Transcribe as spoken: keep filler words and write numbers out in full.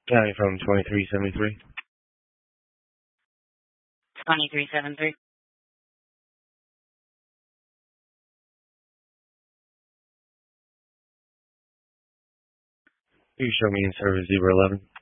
County from twenty-three seventy-three. twenty-three seventy-three. You show me in service zero eleven.